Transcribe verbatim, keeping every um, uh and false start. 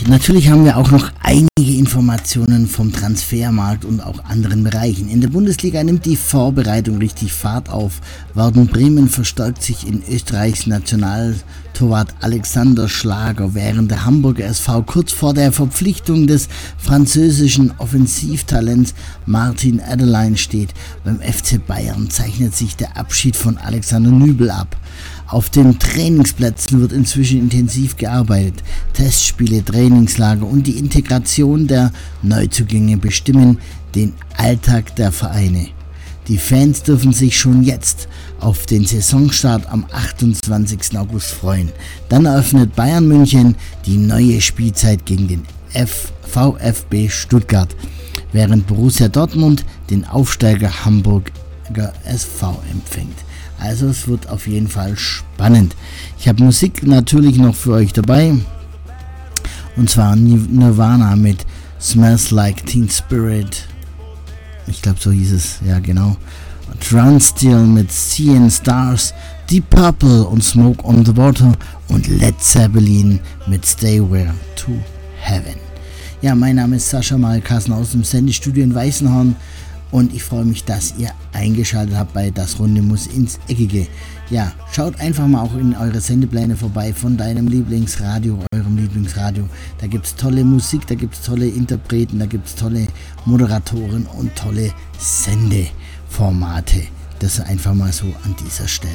Natürlich haben wir auch noch einige Informationen vom Transfermarkt und auch anderen Bereichen. In der Bundesliga nimmt die Vorbereitung richtig Fahrt auf. Werder Bremen verstärkt sich in Österreichs Nationaltorwart Alexander Schlager, während der Hamburger S V kurz vor der Verpflichtung des französischen Offensivtalents Martin Adeline steht. Beim F C Bayern zeichnet sich der Abschied von Alexander Nübel ab. Auf den Trainingsplätzen wird inzwischen intensiv gearbeitet. Testspiele, Trainingslager und die Integration der Neuzugänge bestimmen den Alltag der Vereine. Die Fans dürfen sich schon jetzt auf den Saisonstart am achtundzwanzigsten August freuen. Dann eröffnet Bayern München die neue Spielzeit gegen den VfB Stuttgart, während Borussia Dortmund den Aufsteiger Hamburger S V empfängt. Also es wird auf jeden Fall spannend. Ich habe Musik natürlich noch für euch dabei. Und zwar Nirvana mit Smells Like Teen Spirit. Ich glaube, so hieß es. Ja, genau. Transsteel mit Seeing Stars. Deep Purple und Smoke on the Water. Und Led Zeppelin mit Stairway to Heaven. Ja, mein Name ist Sascha Malkassen aus dem Sendestudio in Weißenhorn. Und ich freue mich, dass ihr eingeschaltet habt bei Das Runde muss ins Eckige. Ja, schaut einfach mal auch in eure Sendepläne vorbei von deinem Lieblingsradio, eurem Lieblingsradio. Da gibt es tolle Musik, da gibt es tolle Interpreten, da gibt es tolle Moderatoren und tolle Sendeformate. Das einfach mal so an dieser Stelle.